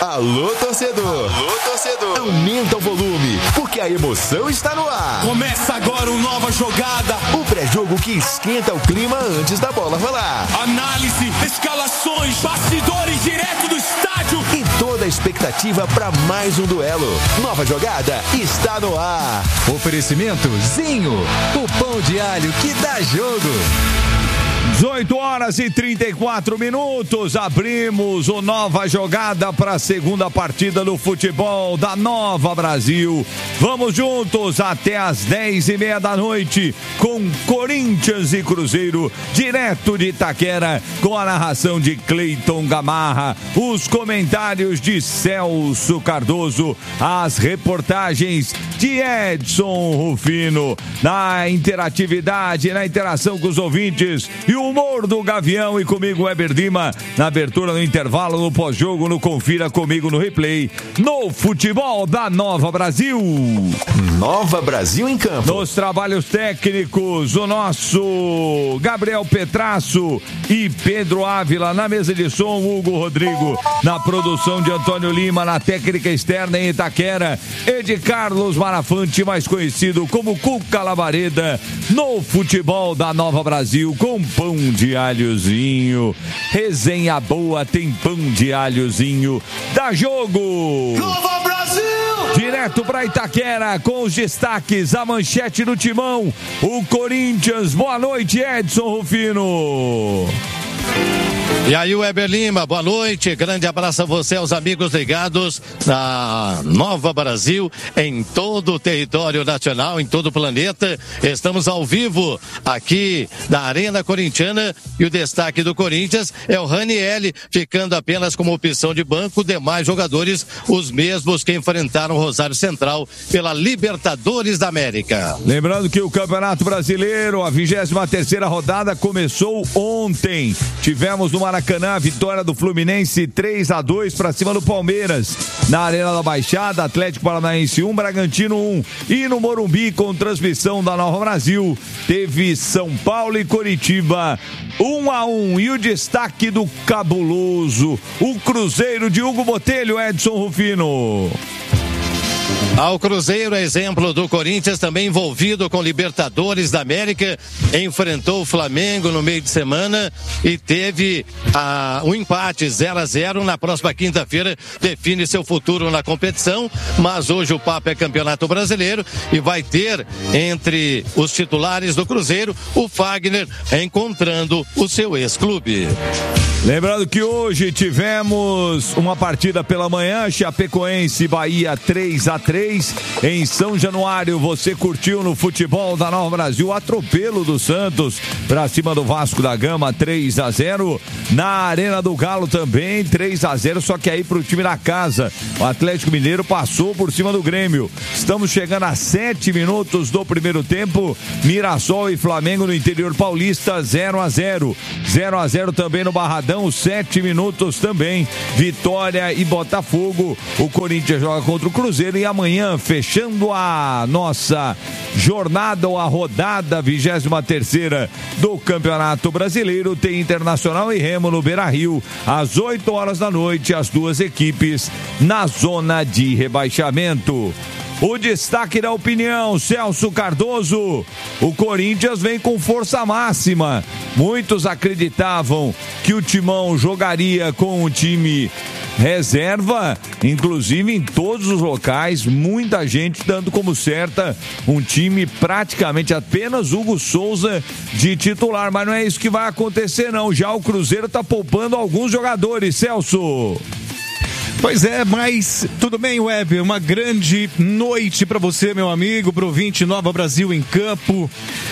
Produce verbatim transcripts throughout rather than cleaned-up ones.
Alô, torcedor. Alô, torcedor. Aumenta o volume, porque a emoção está no ar. Começa agora uma nova jogada. O pré-jogo que esquenta o clima antes da bola rolar. Análise, escalações, bastidores direto do estádio. E toda a expectativa para mais um duelo. Nova jogada está no ar. Oferecimento Zinho, o pão de alho que dá jogo. dezoito horas e trinta e quatro minutos, abrimos o Nova Jogada para a segunda partida do futebol da Nova Brasil. Vamos juntos até as dez e meia da noite com Corinthians e Cruzeiro, direto de Itaquera, com a narração de Cleiton Gamarra, os comentários de Celso Cardoso, as reportagens de Edson Rufino, na interatividade, na interação com os ouvintes e o humor do Gavião e comigo, Weber Lima, na abertura, no intervalo, no pós-jogo, no Confira Comigo no Replay, no futebol da Nova Brasil. Nova Brasil em campo. Nos trabalhos técnicos, o nosso Gabriel Petrasso e Pedro Ávila, na mesa de som, Hugo Rodrigo, na produção de Antônio Lima, na técnica externa em Itaquera, Ed Carlos Marafante, mais conhecido como Cuca Labareda, no futebol da Nova Brasil, com pão de alhozinho. Resenha boa, tem pão de alhozinho. Dá jogo! Nova Brasil! Direto para Itaquera, com os destaques, a manchete do Timão, o Corinthians. Boa noite, Edson Rufino. E aí, Weber Lima, boa noite, grande abraço a você, aos amigos ligados na Nova Brasil, em todo o território nacional, em todo o planeta. Estamos ao vivo aqui da Arena Corintiana e o destaque do Corinthians é o Ranieri, ficando apenas como opção de banco, demais jogadores, os mesmos que enfrentaram o Rosário Central pela Libertadores da América. Lembrando que o Campeonato Brasileiro, a vigésima terceira rodada, começou ontem. Tivemos no Maracanã a vitória do Fluminense três a dois para cima do Palmeiras. Na Arena da Baixada, Atlético Paranaense um, Bragantino um. E no Morumbi, com transmissão da Nova Brasil, teve São Paulo e Coritiba um a um. E o destaque do cabuloso, o Cruzeiro de Hugo Botelho, Edson Rufino. Ao Cruzeiro, exemplo do Corinthians, também envolvido com Libertadores da América, enfrentou o Flamengo no meio de semana e teve ah, um empate zero a zero. Na próxima quinta-feira define seu futuro na competição, mas hoje o papo é Campeonato Brasileiro e vai ter entre os titulares do Cruzeiro o Fagner encontrando o seu ex-clube. Lembrando que hoje tivemos uma partida pela manhã, Chapecoense Bahia três a três em São Januário. Você curtiu no futebol da Nova Brasil o atropelo do Santos para cima do Vasco da Gama, três a zero. Na Arena do Galo também três a zero, só que aí pro time da casa. O Atlético Mineiro passou por cima do Grêmio. Estamos chegando a sete minutos do primeiro tempo. Mirassol e Flamengo no interior paulista, zero a zero. zero a zero também no Barradão. Sete minutos também, Vitória e Botafogo. O Corinthians joga contra o Cruzeiro e amanhã, fechando a nossa jornada ou a rodada vigésima terceira do Campeonato Brasileiro, tem Internacional e Remo no Beira-Rio às oito horas da noite, as duas equipes na zona de rebaixamento. O destaque da opinião, Celso Cardoso. O Corinthians vem com força máxima. Muitos acreditavam que o Timão jogaria com o time reserva, inclusive em todos os locais, muita gente dando como certa um time praticamente apenas Hugo Souza de titular, mas não é isso que vai acontecer não. Já o Cruzeiro está poupando alguns jogadores, Celso. Pois é, mas tudo bem, Web, uma grande noite para você, meu amigo, pro ouvinte Nova Brasil em campo.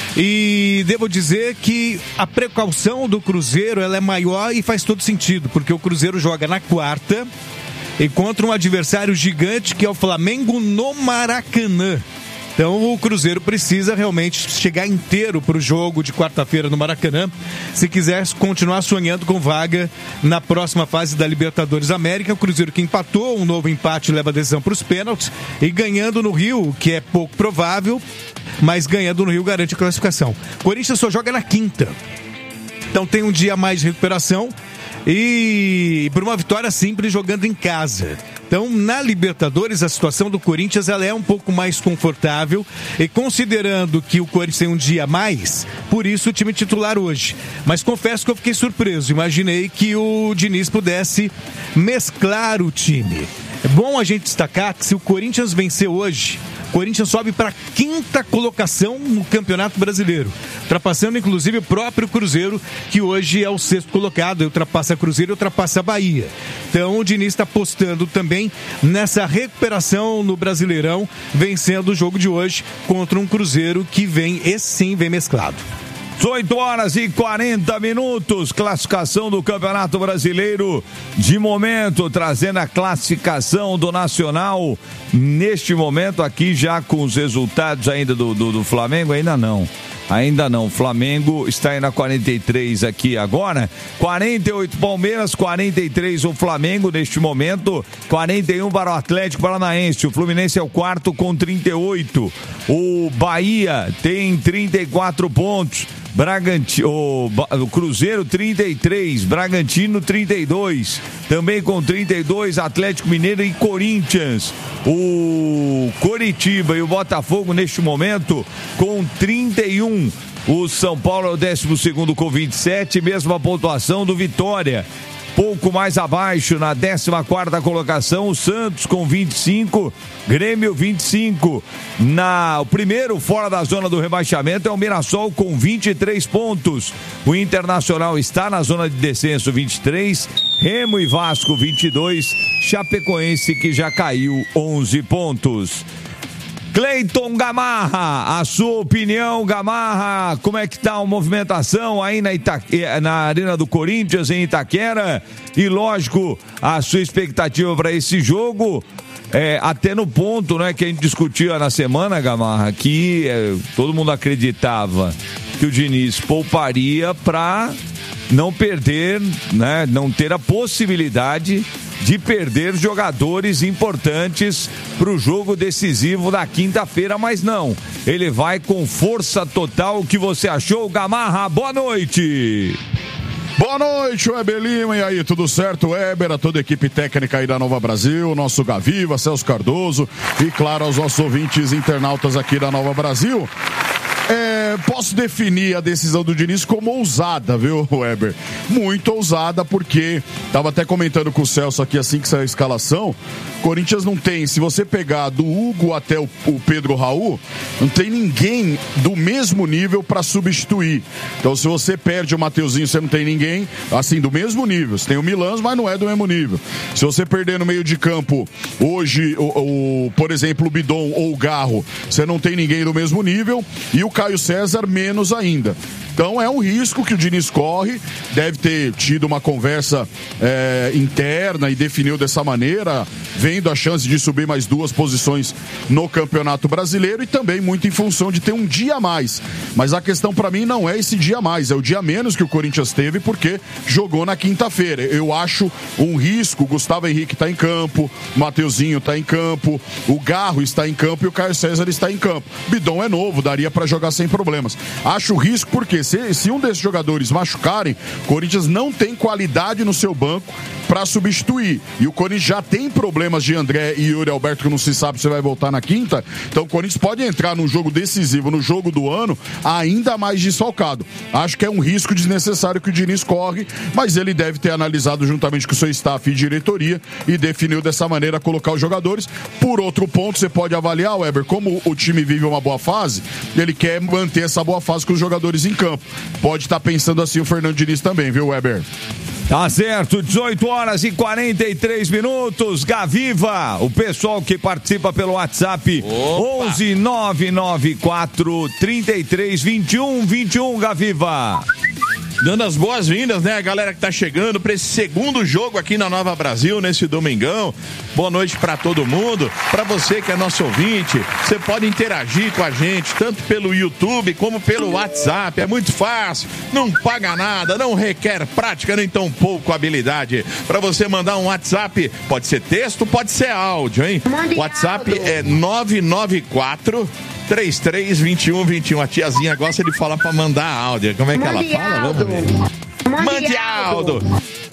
E devo dizer que a precaução do Cruzeiro ela é maior e faz todo sentido, porque o Cruzeiro joga na quarta e contra um adversário gigante que é o Flamengo no Maracanã. Então o Cruzeiro precisa realmente chegar inteiro para o jogo de quarta-feira no Maracanã, se quiser continuar sonhando com vaga na próxima fase da Libertadores América. O Cruzeiro que empatou, um novo empate leva a decisão para os pênaltis, e ganhando no Rio, que é pouco provável, mas ganhando no Rio garante a classificação. Corinthians só joga na quinta, então tem um dia a mais de recuperação. e por uma vitória simples jogando em casa. Então, na Libertadores, a situação do Corinthians ela é um pouco mais confortável e considerando que o Corinthians tem um dia a mais, por isso o time titular hoje. Mas confesso que eu fiquei surpreso, imaginei que o Diniz pudesse mesclar o time. É bom a gente destacar que se o Corinthians vencer hoje, o Corinthians sobe para a quinta colocação no Campeonato Brasileiro, ultrapassando inclusive o próprio Cruzeiro, que hoje é o sexto colocado, ultrapassa Cruzeiro e ultrapassa Bahia. Então o Diniz está apostando também nessa recuperação no Brasileirão, vencendo o jogo de hoje contra um Cruzeiro que vem, esse sim, vem mesclado. oito horas e quarenta minutos, classificação do Campeonato Brasileiro de momento, trazendo a classificação do Nacional neste momento aqui já com os resultados ainda do, do, do Flamengo, ainda não. Ainda não, o Flamengo está aí na quarenta e três aqui agora, quarenta e oito Palmeiras, quarenta e três o Flamengo neste momento, quarenta e um para o Atlético Paranaense, o Fluminense é o quarto com trinta e oito, o Bahia tem trinta e quatro pontos, Bragantino, o, o Cruzeiro trinta e três, Bragantino trinta e dois, também com trinta e dois Atlético Mineiro e Corinthians, o Coritiba e o Botafogo neste momento com trinta e um. O São Paulo é o décimo segundo com vinte e sete, mesma pontuação do Vitória. Pouco mais abaixo, na décima quarta colocação, o Santos com vinte e cinco, Grêmio vinte e cinco. Na, o primeiro fora da zona do rebaixamento é o Mirassol com vinte e três pontos. O Internacional está na zona de descenso, vinte e três, Remo e Vasco vinte e dois, Chapecoense que já caiu onze pontos. Cleiton Gamarra, a sua opinião, Gamarra, como é que tá a movimentação aí na, Itaque... na Arena do Corinthians, em Itaquera? E lógico, a sua expectativa para esse jogo, é, até no ponto, né, que a gente discutia na semana, Gamarra, que é, todo mundo acreditava que o Diniz pouparia para não perder, né, não ter a possibilidade de perder jogadores importantes para o jogo decisivo da quinta-feira, mas não, ele vai com força total. O que você achou, Gamarra? Boa noite! Boa noite, Weber Lima, e aí, tudo certo, Weber, a toda a equipe técnica aí da Nova Brasil, nosso Gaviva, Celso Cardoso e, claro, aos nossos ouvintes internautas aqui da Nova Brasil. É, posso definir a decisão do Diniz como ousada, viu, Weber? Muito ousada, porque tava até comentando com o Celso aqui assim que saiu a escalação. Corinthians não tem, se você pegar do Hugo até o, o Pedro Raul, não tem ninguém do mesmo nível para substituir. Então, se você perde o Mateuzinho, você não tem ninguém assim do mesmo nível. Você tem o Milans, mas não é do mesmo nível. Se você perder no meio de campo hoje, o, o, por exemplo, o Bidon ou o Garro, você não tem ninguém do mesmo nível. E o Caio César menos ainda. Então é um risco que o Diniz corre, deve ter tido uma conversa é, interna e definiu dessa maneira, vendo a chance de subir mais duas posições no Campeonato Brasileiro e também muito em função de ter um dia a mais. Mas a questão para mim não é esse dia a mais, é o dia a menos que o Corinthians teve porque jogou na quinta-feira. Eu acho um risco, o Gustavo Henrique está em campo, o Mateuzinho está em campo, o Garro está em campo e o Caio César está em campo. Bidon é novo, daria para jogar sem problemas. Acho risco porque se, se um desses jogadores machucarem, o Corinthians não tem qualidade no seu banco para substituir. E o Corinthians já tem problemas de André e Yuri Alberto, que não se sabe se vai voltar na quinta. Então o Corinthians pode entrar num jogo decisivo, no jogo do ano, ainda mais desfalcado. Acho que é um risco desnecessário que o Diniz corre, mas ele deve ter analisado juntamente com o seu staff e diretoria e definiu dessa maneira colocar os jogadores. Por outro ponto, você pode avaliar, Weber, como o time vive uma boa fase, ele quer manter essa boa fase com os jogadores em campo. Pode estar pensando assim o Fernando Diniz também, viu, Weber? Tá certo, dezoito horas e quarenta e três minutos, Gaviva, o pessoal que participa pelo WhatsApp, Opa. onze nove nove quatro, trinta e três, vinte e um, vinte e um, Gaviva. Dando as boas-vindas, né, a galera que tá chegando para esse segundo jogo aqui na Nova Brasil, nesse domingão. Boa noite para todo mundo. Para você que é nosso ouvinte, você pode interagir com a gente, tanto pelo YouTube como pelo WhatsApp. É muito fácil, não paga nada, não requer prática nem tão pouco habilidade. Para você mandar um WhatsApp, pode ser texto, pode ser áudio, hein? O WhatsApp é nove nove quatro, três três, vinte e um, vinte e um. A tiazinha gosta de falar pra mandar áudio. Como é que ela fala? Vamos ver. Mande áudio.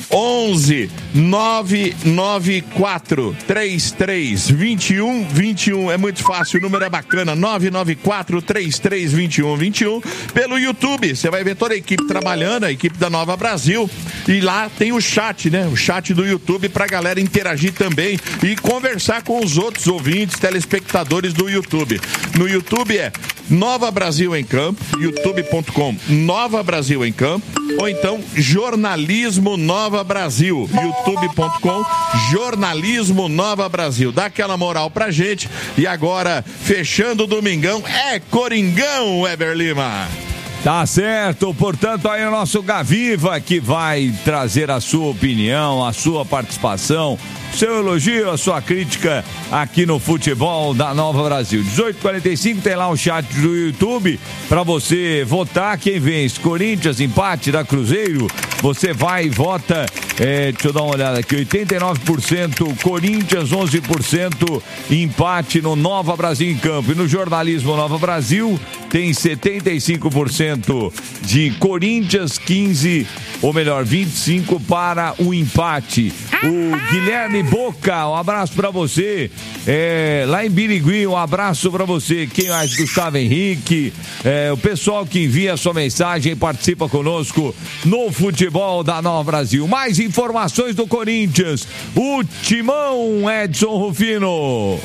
onze nove nove quatro três três dois um dois um. É muito fácil, o número é bacana, nove nove quatro três três dois um dois um. Pelo YouTube, você vai ver toda a equipe trabalhando, a equipe da Nova Brasil, e lá tem o chat, né? O chat do YouTube pra galera interagir também e conversar com os outros ouvintes, telespectadores do YouTube. No YouTube é Nova Brasil em Campo, youtube ponto com Nova Brasil em Campo, ou então Jornalismo Nova Brasil, youtube ponto com Jornalismo Nova Brasil. Dá aquela moral pra gente. E agora, fechando o domingão, é Coringão, Weber Lima. Tá certo, portanto aí o nosso Gaviva que vai trazer a sua opinião, a sua participação, seu elogio, a sua crítica aqui no Futebol da Nova Brasil. dezoito e quarenta e cinco tem lá o chat do YouTube para você votar. Quem vence? Corinthians, empate da Cruzeiro. Você vai e vota, é, deixa eu dar uma olhada aqui, oitenta e nove por cento Corinthians, onze por cento empate no Nova Brasil em Campo. E no Jornalismo Nova Brasil tem setenta e cinco por cento de Corinthians, quinze, ou melhor, vinte e cinco para o empate. O Guilherme Boca, um abraço para você. É, lá em Birigui, um abraço para você. Quem mais? Gustavo Henrique, é, o pessoal que envia a sua mensagem e participa conosco no Futebol da Nova Brasil. Mais informações do Corinthians. O Timão, Edson Rufino.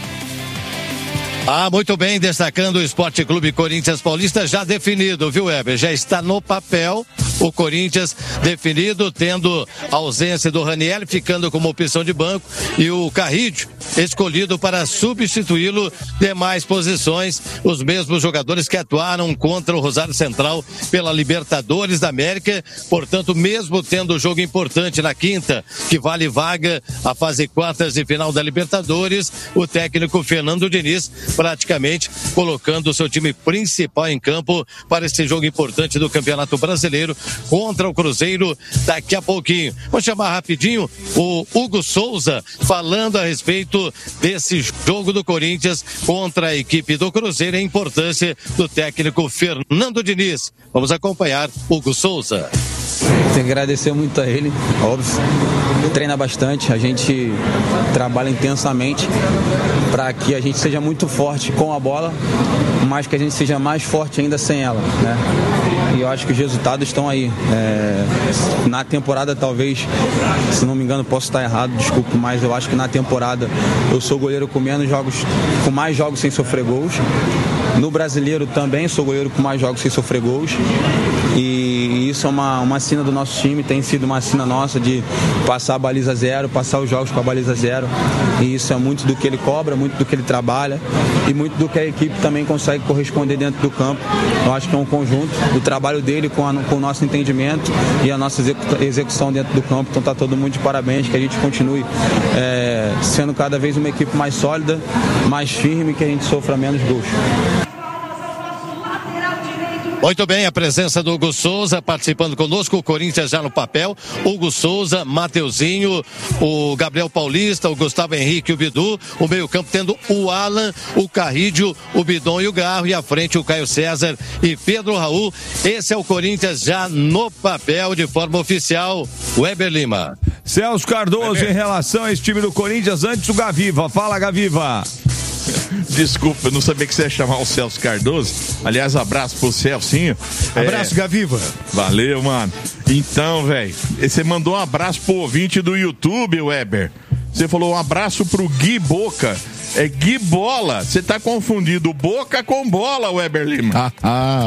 Ah, muito bem, destacando o Esporte Clube Corinthians Paulista já definido, viu, Weber? Já está no papel o Corinthians definido, tendo a ausência do Raniel, ficando como opção de banco, e o Carrillo escolhido para substituí-lo. Demais posições, os mesmos jogadores que atuaram contra o Rosário Central pela Libertadores da América. Portanto, mesmo tendo jogo importante na quinta, que vale vaga a fase quartas de final da Libertadores, o técnico Fernando Diniz praticamente colocando o seu time principal em campo para esse jogo importante do Campeonato Brasileiro contra o Cruzeiro daqui a pouquinho. Vou chamar rapidinho o Hugo Souza falando a respeito desse jogo do Corinthians contra a equipe do Cruzeiro e a importância do técnico Fernando Diniz. Vamos acompanhar Hugo Souza. Tenho que agradecer muito a ele, óbvio. Treina bastante, a gente trabalha intensamente para que a gente seja muito forte com a bola, mas que a gente seja mais forte ainda sem ela, né? E eu acho que os resultados estão aí. É, na temporada, talvez, se não me engano, posso estar errado, desculpe, mas eu acho que na temporada eu sou goleiro com menos jogos, com mais jogos sem sofrer gols. No Brasileiro também sou goleiro com mais jogos sem sofrer gols. E isso é uma, uma sina do nosso time, tem sido uma sina nossa de passar a baliza zero, passar os jogos com a baliza zero. E isso é muito do que ele cobra, muito do que ele trabalha e muito do que a equipe também consegue corresponder dentro do campo. Eu acho que é um conjunto do trabalho dele com, a, com o nosso entendimento e a nossa execução dentro do campo. Então tá todo mundo de parabéns, que a gente continue é, sendo cada vez uma equipe mais sólida, mais firme, que a gente sofra menos gols. Muito bem, a presença do Hugo Souza participando conosco, o Corinthians já no papel, Hugo Souza, Mateuzinho, o Gabriel Paulista, o Gustavo Henrique e o Bidu, o meio campo tendo o Alan, o Carrillo, o Bidon e o Garro, e à frente o Caio César e Pedro Raul. Esse é o Corinthians já no papel de forma oficial. Weber Lima. Celso Cardoso, Weber. Em relação a esse time do Corinthians, antes o Gaviva. Fala, Gaviva. Desculpa, eu não sabia que você ia chamar o Celso Cardoso. Aliás, abraço pro Celcinho. Abraço, é... Gaviva. Valeu, mano. Então, velho, você mandou um abraço pro ouvinte do YouTube, Weber. Você falou um abraço pro Gui Boca. É Gui Bola. Você tá confundindo Boca com bola, Weber Lima. Ah, ah.